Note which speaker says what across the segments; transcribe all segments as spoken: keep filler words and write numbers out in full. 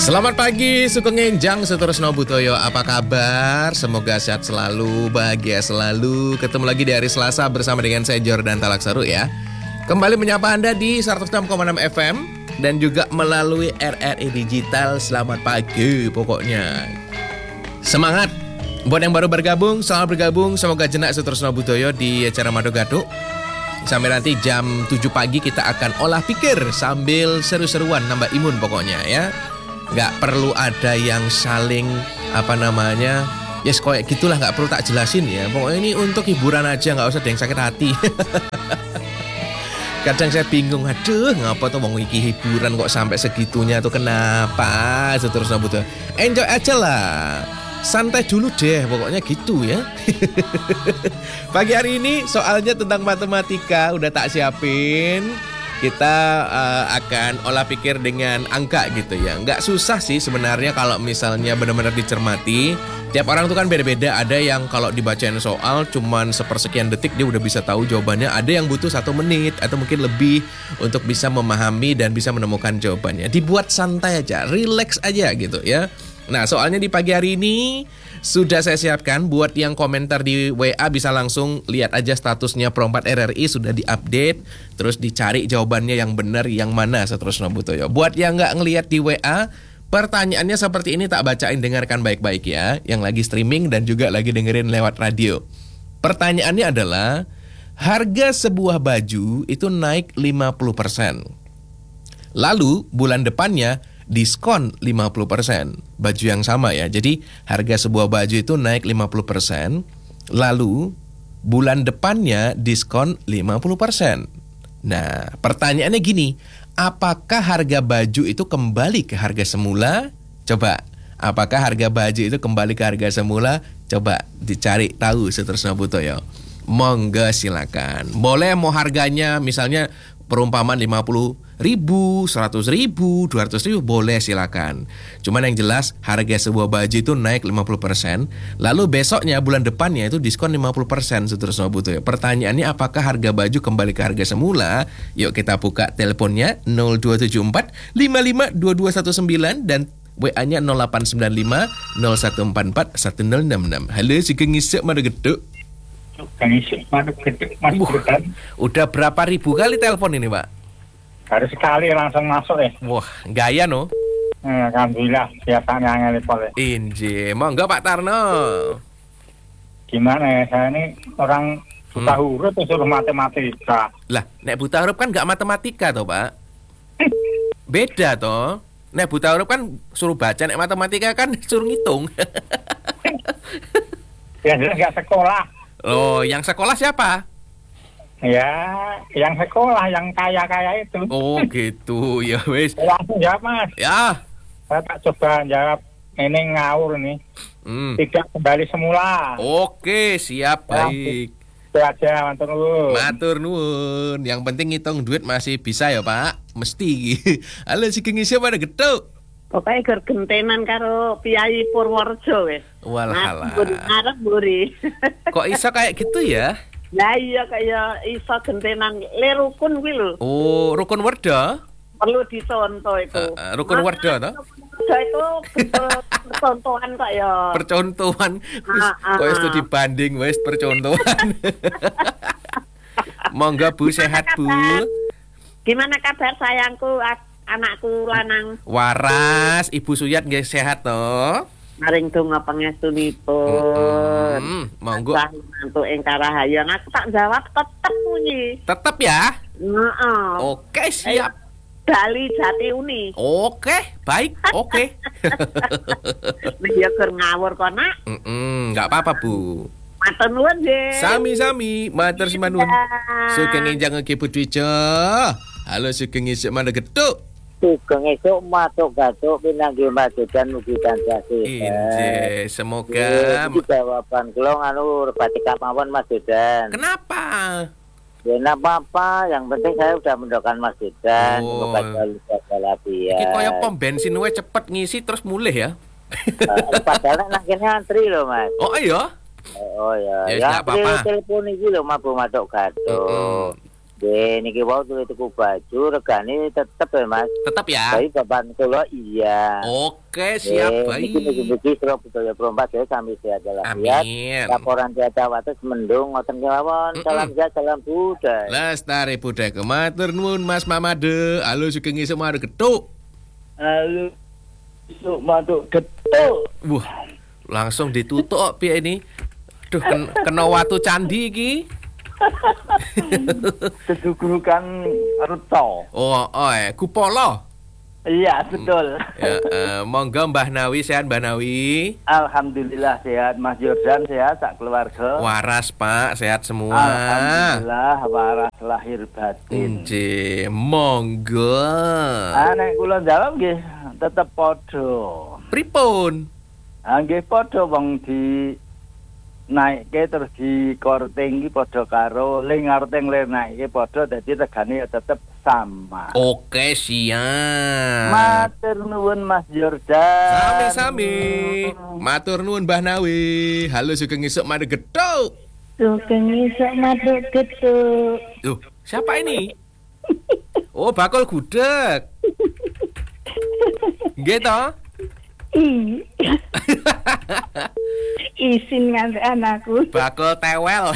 Speaker 1: Selamat pagi, Sugeng Enjang, Sutrisno Butoyo. Apa kabar? Semoga sehat selalu, bahagia selalu. Ketemu lagi di hari Selasa bersama dengan saya Jordan Talaksaru ya. Kembali menyapa Anda di seratus enam koma enam F M dan juga melalui R R I Digital. Selamat pagi pokoknya. Semangat. Buat yang baru bergabung, selamat bergabung. Semoga jenak Sutrisno Butoyo di acara Mado Gaduk. Sampai nanti jam tujuh pagi kita akan olah pikir sambil seru-seruan, nambah imun pokoknya ya. Nggak perlu ada yang saling apa namanya ya yes, kayak gitulah, nggak perlu tak jelasin ya. Pokoknya ini untuk hiburan aja, nggak usah ada yang sakit hati. Kadang saya bingung, aduh ngapa tuh mau iki hiburan kok sampai segitunya tuh, kenapa terus betul. Enjoy aja lah, santai dulu deh pokoknya gitu ya. Pagi hari ini soalnya tentang matematika udah tak siapin. Kita uh, akan olah pikir dengan angka gitu ya. Nggak susah sih sebenarnya kalau misalnya benar-benar dicermati. Tiap orang tuh kan beda-beda. Ada yang kalau dibacain soal cuman sepersekian detik dia udah bisa tahu jawabannya. Ada yang butuh satu menit atau mungkin lebih untuk bisa memahami dan bisa menemukan jawabannya. Dibuat santai aja, relax aja gitu ya. Nah, soalnya di pagi hari ini sudah saya siapkan. Buat yang komentar di W A bisa langsung lihat aja statusnya Pro empat R R I sudah diupdate. Terus dicari jawabannya yang benar yang mana Sutrisno Butoyo. Buat yang nggak ngelihat di W A, pertanyaannya seperti ini, tak bacain, dengarkan baik-baik ya. Yang lagi streaming dan juga lagi dengerin lewat radio. Pertanyaannya adalah, harga sebuah baju itu naik lima puluh persen. Lalu bulan depannya diskon lima puluh persen. Baju yang sama ya. Jadi harga sebuah baju itu naik lima puluh persen. Lalu bulan depannya diskon lima puluh persen. Nah, pertanyaannya gini, apakah harga baju itu kembali ke harga semula? Coba, apakah harga baju itu kembali ke harga semula? Coba dicari tahu Sutrisno Butoyo. Monggo silakan. Boleh mau harganya misalnya perumpamaan lima puluh ribu, seratus ribu, dua ratus ribu, boleh silakan. Cuman yang jelas harga sebuah baju itu naik lima puluh persen. Lalu besoknya bulan depannya itu diskon lima puluh persen Sutrisno Butoyo. Pertanyaannya, apakah harga baju kembali ke harga semula? Yuk kita buka teleponnya nol dua tujuh empat lima lima dua dua satu sembilan dan W A-nya nol delapan sembilan lima nol satu empat empat satu nol enam enam. Halo, Sugeng Isuk Mado Gaduk. Uh, udah berapa ribu kali telepon ini, Pak?
Speaker 2: Baru sekali langsung masuk ya.
Speaker 1: Wah, gaya no.
Speaker 2: Eh, Alhamdulillah, biasanya ngelepon ya.
Speaker 1: Inje, monggo Pak Tarno.
Speaker 2: Gimana ya, saya ini orang buta hmm. huruf suruh matematika.
Speaker 1: Lah, nek buta huruf kan nggak matematika toh, Pak? Beda toh. Nek buta huruf kan suruh baca, nek matematika kan suruh ngitung.
Speaker 2: Ya, jelas nggak sekolah.
Speaker 1: Oh, yang sekolah siapa?
Speaker 2: Ya, yang sekolah, yang kaya-kaya itu.
Speaker 1: Oh, gitu. Ya wes.
Speaker 2: Langsung jawab, Mas.
Speaker 1: Ya.
Speaker 2: Saya tak coba jawab, ini ngawur nih. Hmm. Tidak kembali semula.
Speaker 1: Oke, siap, ya, baik.
Speaker 2: Itu aja, matur nuwun.
Speaker 1: Matur nuwun. Yang penting ngitung duit masih bisa ya, Pak. Mesti. Halo, Sugeng Isuk Mado Gaduk.
Speaker 3: Pokoknya ger gentenan karo Piyayi Purworejo wis.
Speaker 1: Walah.
Speaker 3: Ngarep mburi.
Speaker 1: Kok iso kayak gitu ya?
Speaker 3: Lah iya kayak iso gentenan le rukun kuwi lho.
Speaker 1: Oh, rukun werda?
Speaker 3: Perlu dicontoh itu.
Speaker 1: Uh, uh, rukun werda to?
Speaker 3: Werda itu percontohan kok ya.
Speaker 1: Percontohan. Wis kok iso dibanding wis percontohan. Monggo Bu, sehat Bu.
Speaker 3: Gimana kabar sayangku? Anakku lanang
Speaker 1: waras, Ibu Suyat nggih sehat toh?
Speaker 3: Maring donga pangestunipun.
Speaker 1: Mm, monggo.
Speaker 3: Mantuk ing karahayan. Aku tak jawab tetep bunyi.
Speaker 1: Tetep ya?
Speaker 3: Heeh.
Speaker 1: Oke, siap.
Speaker 3: Bali Jati Uni.
Speaker 1: Oke, baik. Oke.
Speaker 3: Ya gur ngawur kok, Nak.
Speaker 1: Heeh, enggak apa-apa, Bu.
Speaker 3: Matur nuwun nggih.
Speaker 1: Sami-sami, matur simanun. Sugeng Enjang nggih Budwijo. Halo, Sugeng Isuk Mado Gaduk.
Speaker 4: Sugeng Isuk Mado Gaduk pinanggih majudan mugi tansah sehat.
Speaker 1: Inje, semoga
Speaker 4: iki jawaban kula nganu batika mawon Mas Jodan.
Speaker 1: Kenapa?
Speaker 4: Ya enggak apa-apa, yang penting saya sudah mendoakan Mas Jodan
Speaker 1: oh.
Speaker 4: semoga selalu jaga lafiat.
Speaker 1: Iki koyo pom bensin wae cepet ngisi terus mulih ya.
Speaker 4: Uh, padahal nang kene antri lho, Mas.
Speaker 1: Oh iya.
Speaker 4: Oh ya.
Speaker 1: Ya
Speaker 4: Ya
Speaker 1: apa-apa.
Speaker 4: Telepon iki lho Mas Mado Gaduk.
Speaker 1: Mm-hmm.
Speaker 4: Nggih, niki wau tuku baju regane tetep ya, Mas.
Speaker 1: Tetap ya.
Speaker 4: Bayi bapak kula iya.
Speaker 1: Oke, siap baik.
Speaker 4: Niki niki sira budaya Prompat ya sami sehat walafiat.
Speaker 1: Amin.
Speaker 4: Laporan data wates mendung ngoten kewawon. Salam sehat, salam budaya.
Speaker 1: Lestari budaya matur nuwun Mas Mamade. Halo sugeng esuk mari getuk.
Speaker 5: Halo, esuk matuk getuk.
Speaker 1: Wah, langsung ditutuk piye ini? Duh, ken kena watu candi iki.
Speaker 5: Kedudukan Reto.
Speaker 1: Oh, oh, eh, Kupolo.
Speaker 5: Iya, betul.
Speaker 1: Ya, eh, monggo Mbah Nawi, sehat Mbah Nawi.
Speaker 5: Alhamdulillah sehat, Mas Jordan sehat, sak keluarga.
Speaker 1: Waras Pak, sehat semua.
Speaker 5: Alhamdulillah waras lahir batin.
Speaker 1: Nggih, monggo.
Speaker 5: Ah, nek kula jawab nggih tetep padha.
Speaker 1: Pripun?
Speaker 5: Ah, nggih padha wong di naike terus di korting iki padha karo ling korting le naike padha dadi regane ya tetep sama.
Speaker 1: Oke, siap.
Speaker 5: Matur nuwun Mas Jordan.
Speaker 1: Sami-sami. Matur nuwun Mbah Nawi. Halo sugeng esuk mari getuk.
Speaker 3: Sugeng esuk maduk getuk.
Speaker 1: Duh, siapa ini? Oh, bakul gudeg. Nggih toh?
Speaker 3: Ih. Isin nganti anakku.
Speaker 1: Bakul tewel.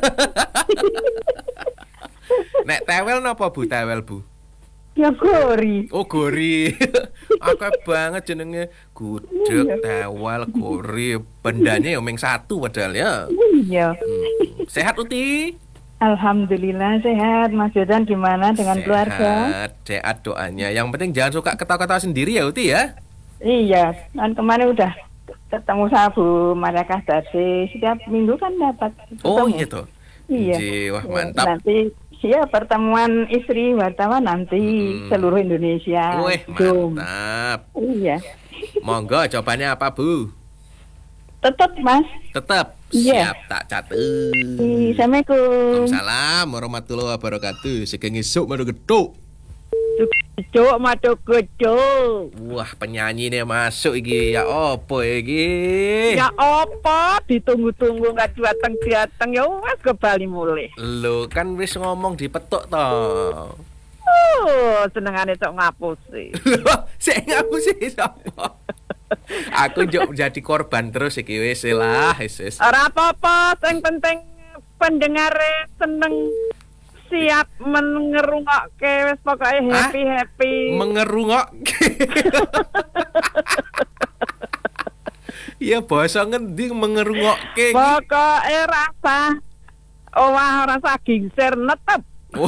Speaker 1: Nek tewel napa Bu tewel Bu?
Speaker 3: Ya gori.
Speaker 1: Oh gori. Akeh banget jenenge gudeg, tewel, gori. Bendanya ya mung satu padahal ya.
Speaker 3: Iya.
Speaker 1: Hmm. Sehat Uti?
Speaker 3: Alhamdulillah sehat. Mas Jordan gimana dengan
Speaker 1: sehat,
Speaker 3: keluarga?
Speaker 1: Sehat, sehat doanya. Yang penting jangan suka ketawa-ketawa sendiri ya Uti ya.
Speaker 3: Iya, kan kemarin udah ketemu sama Bu Maria Kasdasi. Setiap minggu kan dapat ketemu.
Speaker 1: Oh iya toh.
Speaker 3: Iya.
Speaker 1: Ji, wah mantap.
Speaker 3: Nanti ya pertemuan istri wartawan nanti
Speaker 1: Hmm.
Speaker 3: seluruh Indonesia.
Speaker 1: Wih,
Speaker 3: Zoom.
Speaker 1: mantap.
Speaker 3: Iya.
Speaker 1: Monggo jawabannya apa Bu?
Speaker 3: Tetap Mas.
Speaker 1: Tetap
Speaker 3: Iya.
Speaker 1: siap tak catet.
Speaker 3: Assalamualaikum.
Speaker 1: Waalaikumsalam warahmatullahi wabarakatuh. Sugeng esuk mari getuk.
Speaker 3: Cuk maduk gedung.
Speaker 1: Wah, penyanyi nih masuk iki. Ya opo iki?
Speaker 3: Ya apa ditunggu-tunggu nggak datang-datang ya wes ke Bali mulai.
Speaker 1: Lo kan wis ngomong dipetuk toh.
Speaker 3: Oh, senengane cok ngapusi.
Speaker 1: Loh, sik ngapusi sapa? Aku njuk jadi korban terus iki wis lah, wis wis.
Speaker 3: Ora apa-apa, sing penting pendengare seneng siap mengerungokke wis pokoke happy-happy.
Speaker 1: Mengerungok. Ya basa ngendi mengerungokke iki?
Speaker 3: Pokoke rasa owah rasa gingser netep.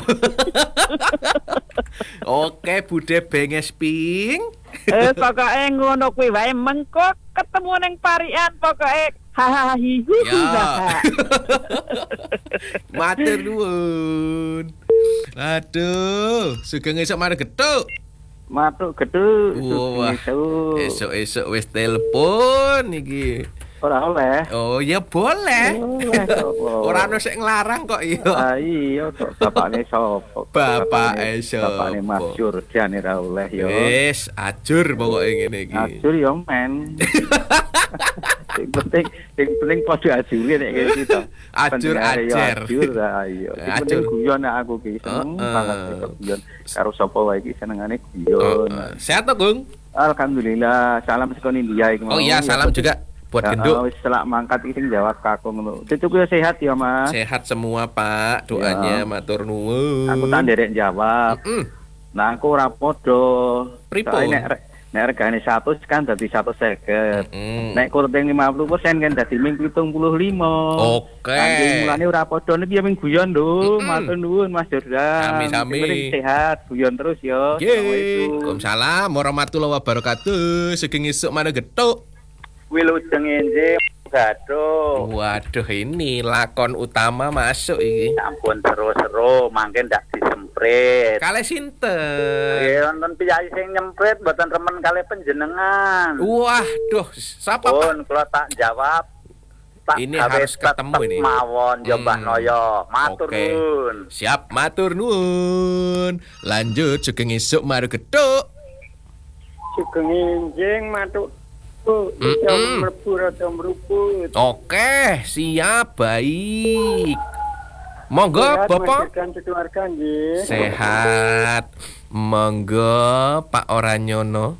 Speaker 1: Oke, Bude benges ping.
Speaker 3: Eh pokoke ngono kuwi wae mengko ketemu ning parian pokoke hahaha hihu.
Speaker 1: Ya. Matur nuwun. Aduh, sugeng esuk mari getuk.
Speaker 5: Matuk geduk.
Speaker 1: Wah, esuk-esuk wis telepon iki.
Speaker 5: Ora oleh.
Speaker 1: Oh, ya boleh.
Speaker 5: Oh,
Speaker 1: Ora ono sik nglarang kok iya.
Speaker 5: Ah iya kok bapakne sapa?
Speaker 1: Bapake sapa?
Speaker 5: Bapakne Mas Jordan ora oleh ya.
Speaker 1: Wis, ajur pokoke ngene iki.
Speaker 5: Ajur ya men. Sing penting sing penting padha ajure nek kene kita.
Speaker 1: Ajur ajer.
Speaker 5: Ajur lah iya. Sing penting guyon aku ki seneng banget guyon. Karo sapa wae iki senengane guyon.
Speaker 1: Sehat to, Gung?
Speaker 5: Alhamdulillah, salam sekon India iki.
Speaker 1: Oh iya, salam juga buat genduk.
Speaker 5: Wis selak mangkat iki sing jawab kakung ngono. Cucu ya sehat ya, Mas.
Speaker 1: Sehat semua, Pak. Doanya matur nuwun.
Speaker 5: Aku tak nderek jawab.
Speaker 1: Mm.
Speaker 5: Nah, aku ora padha.
Speaker 1: Pripun?
Speaker 5: Nek nek regane seratus kan dadi seratus seket.
Speaker 1: Mm.
Speaker 5: Nek kurting lima puluh persen kan dadi ming pitung puluh lima.
Speaker 1: Oke.
Speaker 5: Kangge mulane ora padha niki ya ming guyon lho.
Speaker 1: Mm-mm.
Speaker 5: Matur nuwun Mas Jordan.
Speaker 1: Sami-sami.
Speaker 5: Sing penting sehat, guyon terus ya.
Speaker 1: Waalaikumsalam warahmatullahi wabarakatuh. Sugeng esuk mana getuk.
Speaker 5: Wilujeng enje gaduh.
Speaker 1: Waduh, ini lakon utama masuk iki.
Speaker 5: Ampun seru-seru, mangke ndak disemprit.
Speaker 1: Kalih sinten?
Speaker 5: Ya wonten piyai sing nyemprit mboten remen kalih panjenengan.
Speaker 1: Wah, duh, sapa Pak?
Speaker 5: Pun kula tak jawab. Tak
Speaker 1: Ini
Speaker 5: gawe
Speaker 1: harus ketemu
Speaker 5: tetep
Speaker 1: ini.
Speaker 5: Mawon ya Mbah
Speaker 1: Hmm.
Speaker 5: Noyo. Matur
Speaker 1: Oke.
Speaker 5: nuwun.
Speaker 1: Siap, matur nuwun. Lanjut sugeng esuk mari getuk.
Speaker 2: Sugeng enjing matuk Bu,
Speaker 1: Mm-mm.
Speaker 2: iso mlebu rada mruput.
Speaker 1: Oke, siap, baik. Monggo
Speaker 6: Sehat,
Speaker 1: Bapak.
Speaker 6: Mas dan keluarga nggih.
Speaker 1: Sehat. Monggo Pak Oranyono.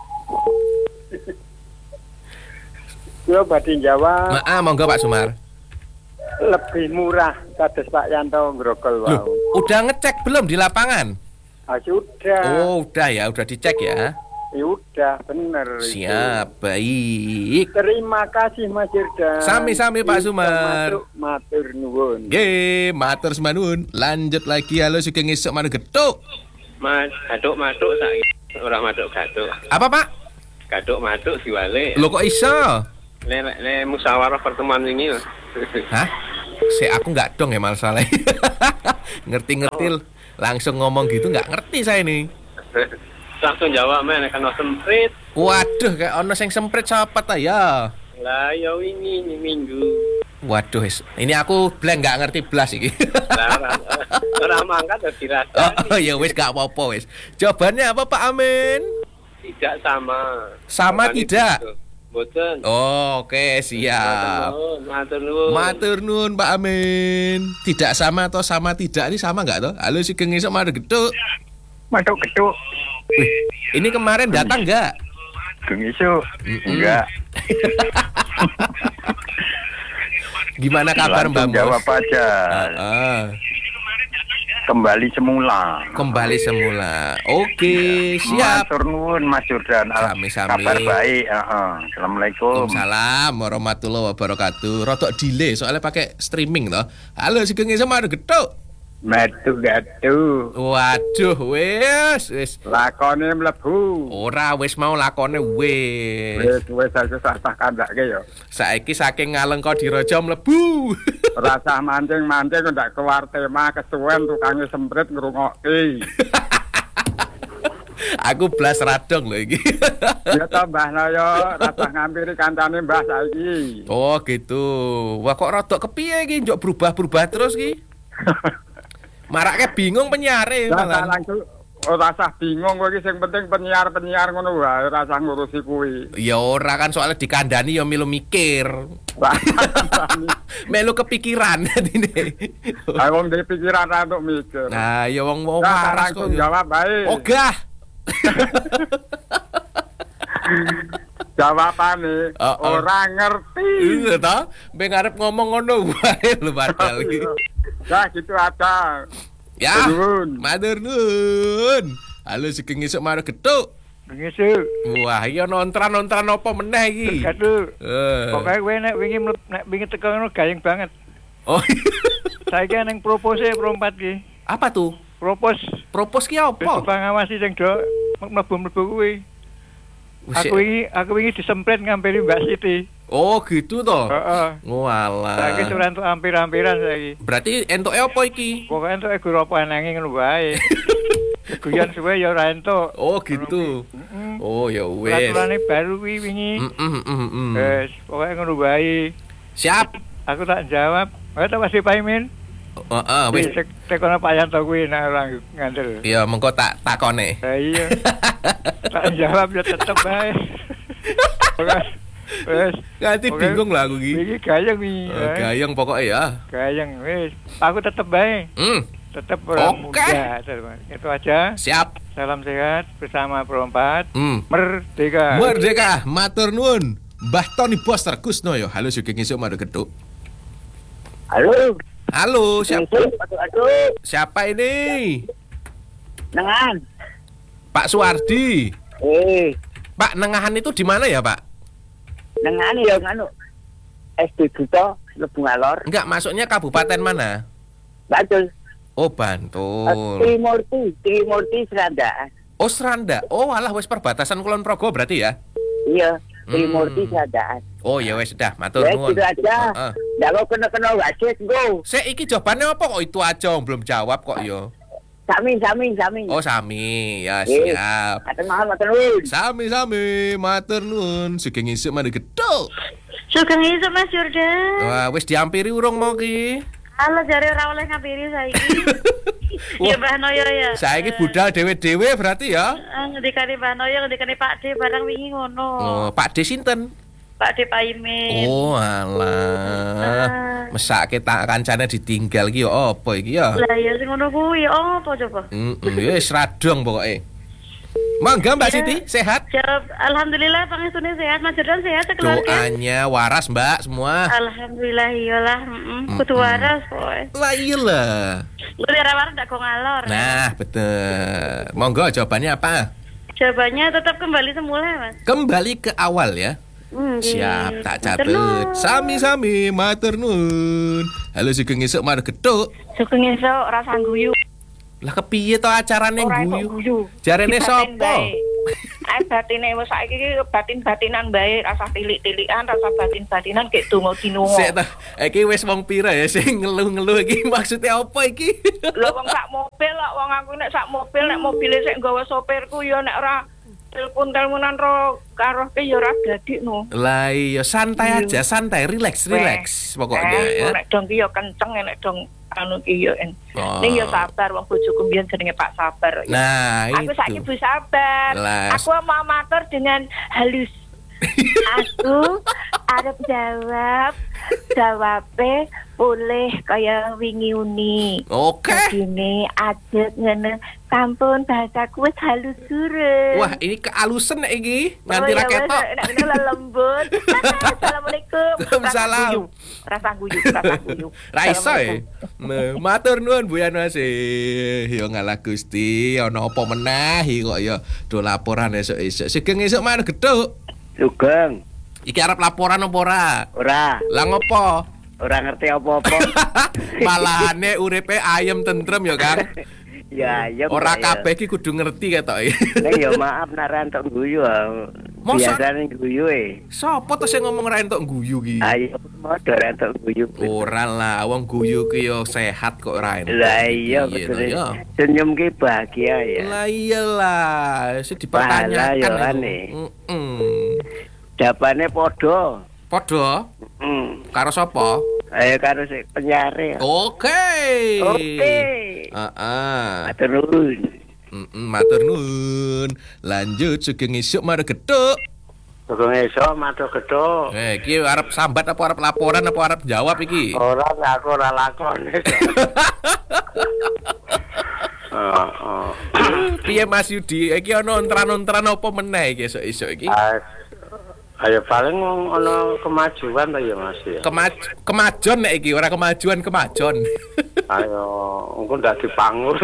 Speaker 6: Yo badhe jawab
Speaker 1: Maaf, monggo Pak Sumar.
Speaker 6: lebih murah kados Pak Yanto Grogol
Speaker 1: Loh,
Speaker 6: wau.
Speaker 1: udah ngecek belum di lapangan?
Speaker 6: Ah, sudah.
Speaker 1: Oh, udah ya, udah dicek ya.
Speaker 6: Ya udah bener itu.
Speaker 1: Siap, baik.
Speaker 6: Terima kasih Mas Irdan.
Speaker 1: Sami-sami, Pak Sumar.
Speaker 6: Matur, matur nuwun.
Speaker 1: Nggih, matur semanun. Lanjut lagi, halo sugeng esuk mana getuk.
Speaker 7: Mas, gaduk matuk saiki ora matuk gaduk.
Speaker 1: Apa, Pak?
Speaker 7: Gaduk matuk diwale.
Speaker 1: Lo kok iso?
Speaker 7: Le le musyawarah pertemuan ini.
Speaker 1: Hah? Si aku nggak dong ya masalah. Ngerti-ngerti langsung ngomong gitu nggak ngerti saya nih.
Speaker 7: Langsung jawab men kan semprit.
Speaker 1: Waduh, kayak ono sing semprit sapa ta ya?
Speaker 7: Lah ya ini ini minggu.
Speaker 1: Waduh, ini aku blank nggak ngerti blas iki.
Speaker 7: Lah ora mangkat udah dirasa.
Speaker 1: Oh, oh ya wis gak apa-apa wis. Jawabannya apa Pak Amin?
Speaker 7: Tidak sama.
Speaker 1: Sama
Speaker 7: Bukan
Speaker 1: tidak?
Speaker 7: itu. Boten.
Speaker 1: Oh, oke, siap.
Speaker 7: Matur nuwun.
Speaker 1: Matur nuwun Pak Amin. Tidak sama atau sama tidak ini sama nggak toh? Halo sugeng esuk madu geduk.
Speaker 2: Matuk geduk.
Speaker 1: Wih, ini kemarin datang nggak?
Speaker 2: Gung isu. Enggak.
Speaker 1: Gimana kabar Mbak Mos?
Speaker 2: Jawab aja.
Speaker 1: Ah,
Speaker 2: Kembali semula.
Speaker 1: kembali semula. Oke, siap.
Speaker 2: Matur nuwun Mas Jordan. Al-
Speaker 1: Sami-sami.
Speaker 2: Kabar baik. Heeh. Assalamualaikum.
Speaker 1: Waalaikumsalam warahmatullahi wabarakatuh. Rotok delay soalnya pakai streaming toh. Halo sugeng esuk madu geduk.
Speaker 2: Metu gatu.
Speaker 1: Waduh, wis, wis.
Speaker 2: Lakone mlebu.
Speaker 1: Ora wis mau lakone wis.
Speaker 2: Wis wis aku sah kandhake ya.
Speaker 1: Saiki saking ngalengka diraja mlebu.
Speaker 2: Rasa mancing-mancing kok ndak keluar tema kesuwen tukange semprit ngrungokke.
Speaker 1: Aku blas radong lho iki.
Speaker 2: Ya ta Mbah Noyo, rasa ngampiri kancane Mbah saiki.
Speaker 1: Oh, gitu. Wah kok rodok kepiye iki njok berubah-berubah terus iki? Marake bingung penyiare
Speaker 2: Rasa
Speaker 1: malah.
Speaker 2: langsung oh, rasa bingung kowe iki sing penting penyiar-penyiar ngono wae rasa ngurusi kuwi.
Speaker 1: Ya ora kan soalnya dikandani ya milu mikir. Melu kepikiran dine.
Speaker 2: Ah wong dhe pikiran ra untuk mikir.
Speaker 1: Nah, ya wong wong
Speaker 2: Nah,
Speaker 1: waras kok.
Speaker 2: langsung jawab bae.
Speaker 1: Ogah.
Speaker 2: Jawabane
Speaker 1: Oh, oh.
Speaker 2: ora ngerti.
Speaker 1: Iya toh, mbek ngarep ngomong ngono wae lho padahal iki.
Speaker 2: Nah, gitu ada.
Speaker 1: Ya.
Speaker 2: Nuwun.
Speaker 1: Matur nuwun. Halo sugeng esuk maro geduk.
Speaker 6: Ngisu.
Speaker 1: Wah, iya nontran-nontran apa meneh iki?
Speaker 6: Gaduk.
Speaker 1: Eh.
Speaker 6: Pokoke kowe nek wingi mlep- nek wingi teko ngono gayeng banget.
Speaker 1: Oh.
Speaker 6: Saiki ning propose pro empat ki.
Speaker 1: Apa tuh?
Speaker 6: Propose
Speaker 1: Propos ki apa?
Speaker 6: wis pangawasi sing do mlebu-mlebu kuwi. Aku wingi aku wingi disemprit ngampiri Mbak Siti.
Speaker 1: Oh, gitu toh.
Speaker 6: Heeh.
Speaker 1: Walah.
Speaker 6: Saiki suran entuk ampir-ampiran saiki.
Speaker 1: Berarti entuke apa iki?
Speaker 6: Pokoke entuk guru apa nanging ngono wae. Guyon suwe ya ora entuk.
Speaker 1: Oh, gitu. Oh, ya wis.
Speaker 6: Peraturannya baru kuwi wingi.
Speaker 1: Mm, mm, mm, mm.
Speaker 6: Wes, pokoke ngono wae.
Speaker 1: Siap.
Speaker 6: Aku tak jawab. Wae tak pasti paimin.
Speaker 1: Heeh, wis.
Speaker 6: Wis tekono Pak Yanto kuwi nek ora ngandel.
Speaker 1: Ya mengko tak takone.
Speaker 6: Lah iya. Tak jawab ya tetep bae. Wes,
Speaker 1: Ganti
Speaker 6: Oke.
Speaker 1: bingung lah aku iki.
Speaker 6: iki gayeng iki.
Speaker 1: Eh, Gayeng pokoknya ya.
Speaker 6: Gayeng wis. Aku tetep bae.
Speaker 1: Hmm,
Speaker 6: Tetep ora
Speaker 1: Oke.
Speaker 6: muda. Itu aja.
Speaker 1: siap.
Speaker 6: Salam sehat bersama Pro empat.
Speaker 1: Hmm.
Speaker 6: Merdeka.
Speaker 1: Merdeka, matur nuwun. Mbah Tony Boster Kusnoyo. Halo sugeng esuk madu geduk.
Speaker 4: Halo.
Speaker 1: Halo, siapa?
Speaker 4: Aduh, aduh.
Speaker 1: Siapa ini?
Speaker 4: Nengan.
Speaker 1: Pak Suwardi.
Speaker 4: Eh,
Speaker 1: Pak, Nengahan itu di mana ya, Pak?
Speaker 4: nengan ya nganu. S D Duto, Lebu Ngalor.
Speaker 1: Enggak, masuknya kabupaten mana?
Speaker 4: Bantul.
Speaker 1: Oh, Bantul.
Speaker 4: Trimurti, Trimurti Seranda.
Speaker 1: Oh, Seranda. Oh, alah wis perbatasan Kulon Progo berarti ya?
Speaker 4: Iya, Trimurti
Speaker 1: Hmm.
Speaker 4: Seranda.
Speaker 1: Oh, ya wis dah, matur
Speaker 4: Ya,
Speaker 1: nuwun.
Speaker 4: gitu aja.
Speaker 1: Heeh.
Speaker 4: Nggak mau kena-kena wasit, go.
Speaker 1: Sik iki jawabannya apa kok itu aja belum jawab kok yo.
Speaker 4: Sami, sami, sami.
Speaker 1: Oh, sami. Ya,
Speaker 4: Eh.
Speaker 1: siap.
Speaker 4: Matur nuwun, matur nuwun.
Speaker 1: Sami-sami, matur nuwun. Sugeng isuk mari gedhuk.
Speaker 8: Sugeng isuk Mas Jordan.
Speaker 1: Wah, wis diampiri urung mau ki?
Speaker 8: Halo jare ora oleh ngampiri saiki. Ya Mbah Noyo ya.
Speaker 1: Saiki budal dhewe-dhewe berarti ya?
Speaker 8: Eh, ngendikane Mbah Noyo, ngendikane Pak D barang wingi ngono.
Speaker 1: Oh, Pak D sinten?
Speaker 8: Pak D Paimin.
Speaker 1: Oh, alah. Mesake tak kancane ditinggal ki yo apa iki ya?
Speaker 8: Lah ya sing ngono kuwi apa coba?
Speaker 1: Heeh, wis radong pokoke. Mangga Mbak
Speaker 8: Ya.
Speaker 1: Siti, sehat?
Speaker 8: Jawab, alhamdulillah pangestune sehat, Mas Jordan sehat sekeluarga.
Speaker 1: Doanya waras Mbak semua.
Speaker 8: Alhamdulillah iyalah, heeh. Kudu
Speaker 1: Mm-mm.
Speaker 8: waras kowe.
Speaker 1: Lah iyalah.
Speaker 8: Lu biar waras ndak go ngalor.
Speaker 1: Nah, betul. Monggo jawabannya apa?
Speaker 8: Jawabannya tetap kembali semula, Mas.
Speaker 1: Kembali ke awal ya.
Speaker 8: Hmm,
Speaker 1: Siap, tak
Speaker 8: Matur nuwun.
Speaker 1: catet. Sami-sami matur nuwun. Halo Sugeng esuk mar geduk.
Speaker 8: Sugeng esuk rasa guyu.
Speaker 1: Lah kepiye to acarane
Speaker 8: Ora kok
Speaker 1: guyu?
Speaker 8: guyu.
Speaker 1: Jarene
Speaker 8: Batin
Speaker 1: sapa?
Speaker 8: bae. Ae batine wis saiki iki batin-batinan bae, rasa tilik-tilikan, rasa batin-batinan kayak donga dinunga.
Speaker 1: Sik ta, iki wis wong pira ya sing ngeluh-ngeluh iki maksudnya apa iki?
Speaker 8: Lho wong sak mobil kok wong aku nek sak mobil nek mobile sik nggawa sopirku ya nek ora telepon-teleponan ro karo ke ya ora gadik no.
Speaker 1: Lah iya santai
Speaker 8: Iya.
Speaker 1: aja, santai, relax, relax pokoknya
Speaker 8: eh,
Speaker 1: ya.
Speaker 8: Nek dong ki ya kenceng nek dong anu ki ya en.
Speaker 1: Oh.
Speaker 8: Ning ya sabar wong bojoku mbiyen jenenge Pak Sabar. Ya.
Speaker 1: Nah,
Speaker 8: Aku saiki
Speaker 1: itu.
Speaker 8: Bu Sabar.
Speaker 1: Lah.
Speaker 8: Aku mau matur dengan halus. Aku arep jawab jawabe boleh kaya wingi uni.
Speaker 1: Oke.
Speaker 8: Begini ajet ngene sampun bahasaku wis halus surut.
Speaker 1: Wah, ini kealusan nek iki. Nanti
Speaker 8: Oh,
Speaker 1: ra
Speaker 8: ya,
Speaker 1: ketok.
Speaker 8: wes, nek ngene lembut. Assalamualaikum.
Speaker 1: Waalaikumsalam.
Speaker 8: Rasa guyu, rasa guyu.
Speaker 1: Ra iso e. Nah, matur nuwun Bu Yanwasi. Ya ngalah Gusti, ana apa meneh iki kok ya do laporan esuk-esuk. Sugeng esuk mana geduk.
Speaker 4: Sugeng.
Speaker 1: Iki arep laporan apa ora?
Speaker 4: Ora,
Speaker 1: Lah ngopo?
Speaker 4: ora ngerti apa-apa.
Speaker 1: Malahane uripe ayem tentrem ya, Kang.
Speaker 4: Ya, ya.
Speaker 1: Ora
Speaker 4: Mbak, ya.
Speaker 1: kabeh iki kudu ngerti ketoke.
Speaker 4: Nek ya maaf nek ra entuk guyu. ah.
Speaker 1: Masa-
Speaker 4: Biasane guyu e.
Speaker 1: Sopo to sing ngomong ra entuk guyu ki?
Speaker 4: Ayo padha ra entuk guyu.
Speaker 1: Ora lah, wong guyu ki yo sehat kok ra entuk.
Speaker 4: Lah iya
Speaker 1: Piye
Speaker 4: betul.
Speaker 1: to, ya?
Speaker 4: Senyum ki bahagia ya.
Speaker 1: Lah iyalah, sing
Speaker 4: Pahala
Speaker 1: dipertanyakan.
Speaker 4: yo
Speaker 1: itu.
Speaker 4: aneh.
Speaker 1: Heeh.
Speaker 4: Jawabane padha.
Speaker 1: Padha
Speaker 4: Hmm.
Speaker 1: karo sapa?
Speaker 4: Ayo karo si penyare.
Speaker 1: Oke.
Speaker 4: Oke.
Speaker 1: Heeh.
Speaker 4: Matur nuwun.
Speaker 1: Heeh, matur nuwun. Lanjut Sugeng esuk mar geduk.
Speaker 4: Sugeng esuk matur gedhok.
Speaker 1: Eh, iki arep sambat apa arep laporan apa arep jawab iki?
Speaker 4: Ora aku ora lakon. Heeh.
Speaker 1: Piye Mas Yudi? Iki ana ontran-ontran apa meneh iki esuk-esuk iki?
Speaker 4: Ayo paling ono kemajuan ta ya Mas ya.
Speaker 1: Kemaj kemajon nek iki ora kemajuan kemajon.
Speaker 4: Ayo engko ndak dipangur.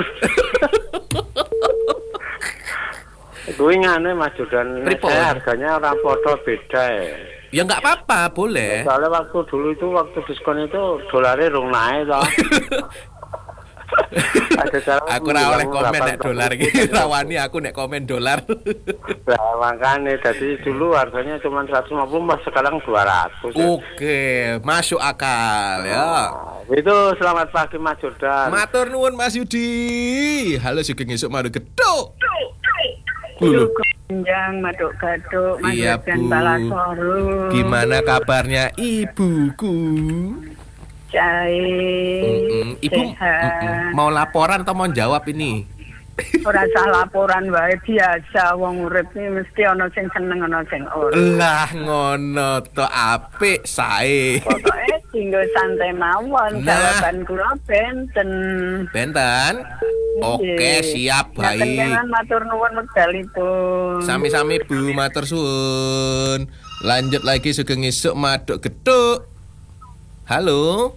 Speaker 4: Kuwi ngene Mas Jordan,
Speaker 1: Pripun?
Speaker 4: saya harganya orang foto beda ya.
Speaker 1: Ya enggak apa-apa, boleh.
Speaker 4: Soalnya waktu dulu itu waktu diskon itu dolarnya rung naik toh. Ada cara
Speaker 1: Aku ora oleh komen nek
Speaker 4: delapan
Speaker 1: dolar iki. Rawani aku nek komen dolar.
Speaker 4: Nah, makanya tadi dulu harganya cuma seratus lima puluh, mas sekarang dua ratus. Ya.
Speaker 1: Oke, masuk akal ya.
Speaker 4: Nah, itu selamat pagi Mas Jordan.
Speaker 1: Matur nuwun Mas Yudi. Halo Sugeng esuk maru geduk. Lho,
Speaker 3: Panjang, maduk gaduk,
Speaker 1: Iya,
Speaker 3: maduk dan
Speaker 1: Bu.
Speaker 3: balasoro.
Speaker 1: gimana kabarnya ibuku?
Speaker 3: Jahe,
Speaker 1: Mm-mm. Ibu
Speaker 3: sehat.
Speaker 1: mm-mm. mau laporan atau mau jawab ini?
Speaker 3: Ora sah laporan wae biasa wong urip iki mesti ana sing seneng ana sing ora.
Speaker 1: Lah ngono to apik sae.
Speaker 3: Pokoke tinggal santai mawon,
Speaker 1: Nah.
Speaker 3: jawaban kula benten.
Speaker 1: Benten. Oke, siap baik.
Speaker 3: Ngaten matur nuwun wekdalipun.
Speaker 1: Sami-sami Bu, matur suwun. Lanjut lagi Sugeng esuk maduk geduk. Halo.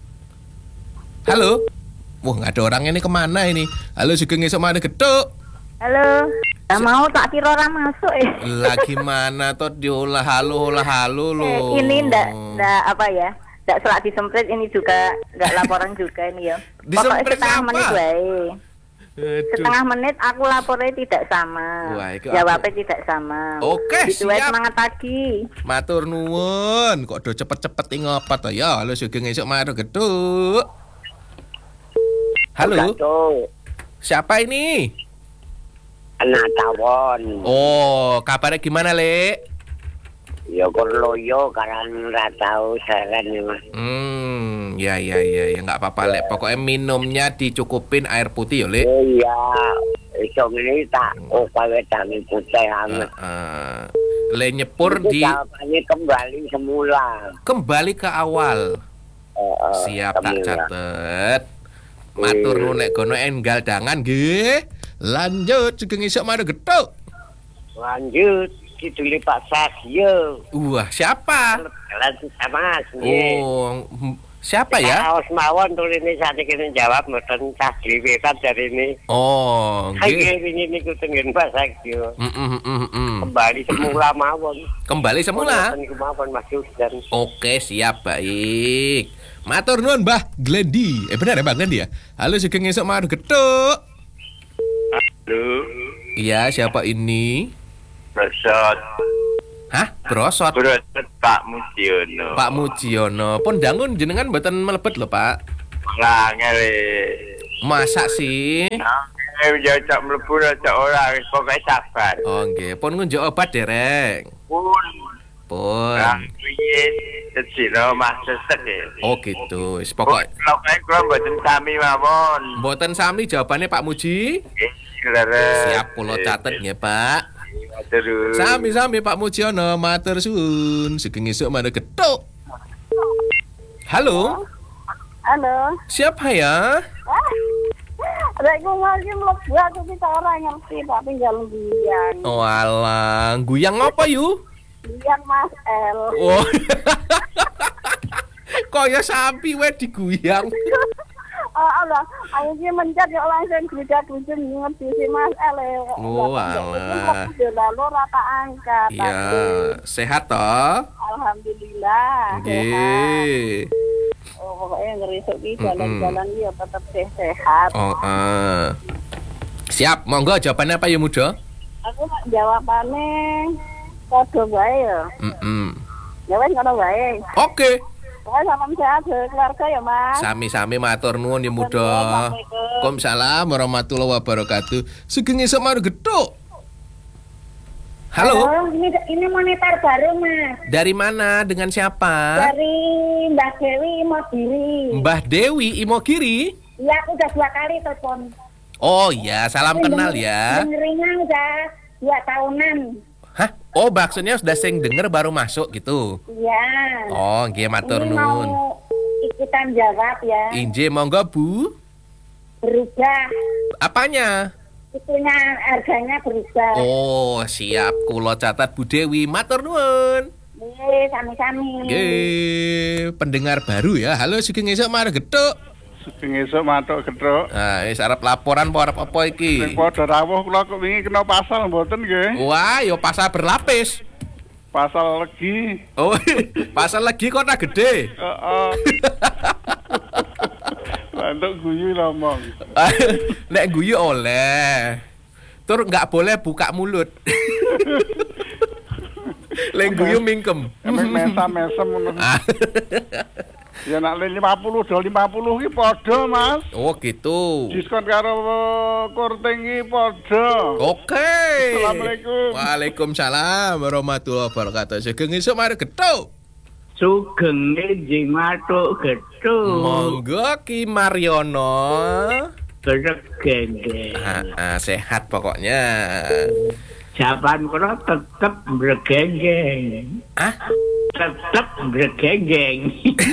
Speaker 1: Halo. Wah, nggak ada orang ini kemana ini? Halo Sugeng esuk maduk geduk.
Speaker 8: Halo. Gak mau tak kira orang masuk eh.
Speaker 1: Lah gimana toh diolah halo olah halo lo.
Speaker 8: Eh, ini ndak ndak apa ya? Ndak selak disemprit ini juga ndak laporan juga ini ya.
Speaker 1: Disemprit
Speaker 8: setengah
Speaker 1: apa?
Speaker 8: menit wae.
Speaker 1: Aduh.
Speaker 8: Setengah menit aku lapornya tidak sama.
Speaker 1: Wah, itu
Speaker 8: Jawabnya tidak sama.
Speaker 1: Oke,
Speaker 8: Gitu wae,
Speaker 1: siap.
Speaker 8: semangat pagi.
Speaker 1: Matur nuwun. Kok do cepet-cepet iki ngopo to ya? Halo Sugeng esuk maduk geduk. Halo.
Speaker 4: Tuh,
Speaker 1: Siapa ini?
Speaker 4: anak tawon.
Speaker 1: Oh, kabarnya gimana, Lek?
Speaker 4: Ya korloyo karena ora tahu saran ya Mas.
Speaker 1: Hmm, ya ya ya ya nggak apa-apa, Lek. Pokoknya minumnya dicukupin air putih ya, Lek.
Speaker 4: Oh iya, iso ngene tak oh kawe tangi putih anget.
Speaker 1: Heeh. Le nyepur
Speaker 4: Itu
Speaker 1: di
Speaker 4: jawabannya kembali semula.
Speaker 1: kembali ke awal.
Speaker 4: Uh,
Speaker 1: Siap tak catet. Matur nuwun nek kono enggal dangan nggih. Lanjut sugeng esuk mari gethuk.
Speaker 4: Lanjut kiduli Pak Sagio.
Speaker 1: Wah, siapa?
Speaker 4: Lanjut sama Mas.
Speaker 1: Oh, siapa ya?
Speaker 4: Aos mawon turine sakniki jawab mboten cah dhewe kan dari ini.
Speaker 1: Oh, nggih.
Speaker 4: Nggih wingi niku tengen Pak Sagio.
Speaker 1: Heeh heeh heeh.
Speaker 4: Kembali semula mawon.
Speaker 1: Kembali semula.
Speaker 4: Niku mawon Mas Yusdan.
Speaker 1: Oke, siap baik. Matur nuwun Mbah Glendi. Eh benar ya Mbah Glendi ya? Halo sugeng esuk mari gethuk.
Speaker 4: Halo.
Speaker 1: Iya, siapa ini?
Speaker 4: Brosot.
Speaker 1: Hah? Brosot?
Speaker 4: Brosot Pak Mujiono.
Speaker 1: Pak Mujiono. Pun dangun jenengan mboten melebet lho, Pak.
Speaker 4: Lah ngele.
Speaker 1: Masa sih?
Speaker 4: Eh yo cak mlebu cak ora wis pokoke sabar.
Speaker 1: Oh nggih, pun ngunjuk obat dereng.
Speaker 4: Pun.
Speaker 1: Pun.
Speaker 4: Nah, piye sedina Mas sesek.
Speaker 1: Oh gitu. Wis pokok
Speaker 4: pokoke kula mboten sami mawon.
Speaker 1: mboten sami jawabannya Pak Muji. Siap kula catet nggih, Pak.
Speaker 4: Terus.
Speaker 1: Sami-sami Pak Mujiono, matur suwun. Sugeng esuk mari gethuk. Halo.
Speaker 3: Halo.
Speaker 1: Siapa ya?
Speaker 3: Rek ku lagi mlebu aku kita ora ngerti tapi tinggal guyang.
Speaker 1: Oh alah, guyang apa yu?
Speaker 3: Guyang Mas L.
Speaker 1: Oh. Kaya sapi we diguyang.
Speaker 3: Oh Allah, ayo ki mencet yo langsung grudak-gruduk ngerti si Mas L.
Speaker 1: Oh alah.
Speaker 3: Lalu ora tak angkat.
Speaker 1: Iya, sehat toh?
Speaker 3: Alhamdulillah.
Speaker 1: Nggih.
Speaker 3: Oh, pokoknya ngerisuk ki jalan-jalan ya tetap sehat.
Speaker 1: Oh, uh. Siap, monggo jawabannya apa ya Muda?
Speaker 3: Aku nak jawabane padha wae ya.
Speaker 1: Heeh.
Speaker 3: Ya wis ngono wae.
Speaker 1: Oke.
Speaker 3: Pokoknya salam sehat keluarga ya, Mas.
Speaker 1: Sami-sami matur nuwun ya Muda. Waalaikumsalam warahmatullahi wabarakatuh. Sugeng esuk mari gethuk. Halo.
Speaker 3: Halo, ini, ini monitor baru, Mas.
Speaker 1: Dari mana? Dengan siapa?
Speaker 3: Dari Mbak Dewi Imogiri.
Speaker 1: Mbah Dewi Imogiri?
Speaker 3: Iya, aku udah dua kali telepon.
Speaker 1: Oh iya, salam kenal ya.
Speaker 3: Dengerinnya udah dua tahunan.
Speaker 1: Hah? Oh, maksudnya sudah sing denger baru masuk gitu?
Speaker 3: Iya.
Speaker 1: Oh, nggih matur
Speaker 3: Ini
Speaker 1: nuwun.
Speaker 3: mau ikutan jawab ya.
Speaker 1: Inje monggo Bu.
Speaker 3: Berubah.
Speaker 1: Apanya?
Speaker 3: Itunya harganya berubah.
Speaker 1: Oh, siap. Kula catat Bu Dewi. Matur nuwun.
Speaker 3: Nggih, sami-sami.
Speaker 1: Nggih, pendengar baru ya. Halo, sugeng esuk mari gethuk.
Speaker 6: Sugeng esuk matuk gethuk.
Speaker 1: Nah, wis arep laporan apa arep apa iki?
Speaker 6: Sing padha rawuh kula kok wingi kena pasal mboten nggih.
Speaker 1: Wah, yo pasal berlapis.
Speaker 6: Pasal legi.
Speaker 1: Oh, pasal lagi kota gede.
Speaker 6: Heeh. Lantuk guyu ngomong.
Speaker 1: Nek guyu oleh. Tur nggak boleh buka mulut. Lek guyu mingkem.
Speaker 6: Emang mesam-mesam ngono. Ya nak lima puluh do lima puluh ki padha, Mas.
Speaker 1: Oh, gitu.
Speaker 6: Diskon karo Korting ki padha.
Speaker 1: Oke.
Speaker 6: Assalamualaikum.
Speaker 1: Waalaikumsalam warahmatullahi wabarakatuh. Sugeng esuk mari gethuk.
Speaker 9: Sugenge jeng matuk gethuk.
Speaker 1: Monggo Ki Mariono.
Speaker 9: Gregenge.
Speaker 1: Ah, sehat pokoknya.
Speaker 9: Jawaban kula tetep bregengeng.
Speaker 1: Ah?
Speaker 9: Tetep bregengeng.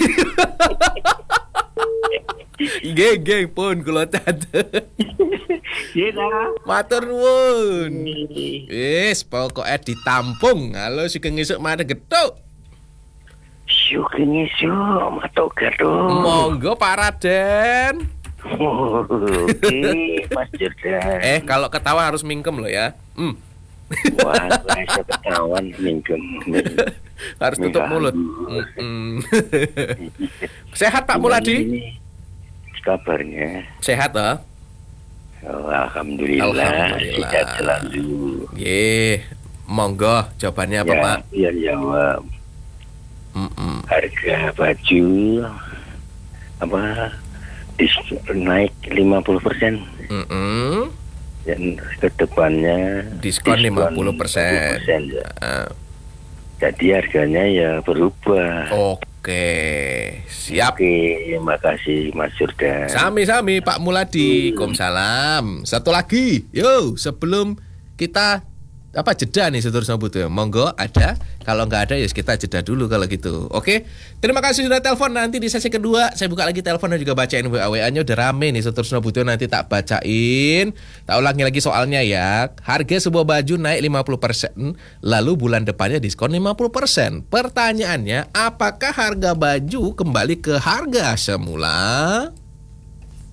Speaker 1: Nggih, nggih pun kula catet.
Speaker 9: Iya.
Speaker 1: Matur nuwun. Wis pokoke ditampung. Halo sugeng esuk mari gethuk.
Speaker 4: Sugeng esuk matuk gethuk.
Speaker 1: Monggo Pak Raden.
Speaker 4: Oh, oke, Mas Jordan.
Speaker 1: Eh, kalau ketawa harus mingkem loh ya. Hmm.
Speaker 4: Wah, saya ketahuan mingkem.
Speaker 1: Harus tutup mulut. Mm-mm. Sehat Pak Muladi?
Speaker 4: Kabarnya
Speaker 1: sehat toh?
Speaker 4: Oh, alhamdulillah.
Speaker 1: Alhamdulillah.
Speaker 4: Sehat selalu.
Speaker 1: Nggih, monggo jawabannya apa
Speaker 4: ya,
Speaker 1: Pak?
Speaker 4: Biar jawab.
Speaker 1: Mm-mm.
Speaker 4: Harga baju apa diskon naik lima puluh persen.
Speaker 1: Mm-mm.
Speaker 4: Dan kedepannya
Speaker 1: diskon lima puluh persen.
Speaker 4: Ya. Uh. Jadi harganya ya berubah.
Speaker 1: Oke, siap.
Speaker 4: Oke, terima kasih Mas Jordan.
Speaker 1: Sami-sami Pak Muladi. Waalaikumsalam. Satu lagi, yo sebelum kita apa jeda nih seterusnya butuh. Monggo ada, kalau nggak ada ya kita jeda dulu kalau gitu. Oke, terima kasih sudah telepon. Nanti di sesi kedua saya buka lagi telepon dan juga bacain W A W A-nya udah rame nih seterusnya butuh, nanti tak bacain. Tak ulangi lagi soalnya ya. Harga sebuah baju naik lima puluh persen, lalu bulan depannya diskon lima puluh persen. Pertanyaannya, apakah harga baju kembali ke harga semula?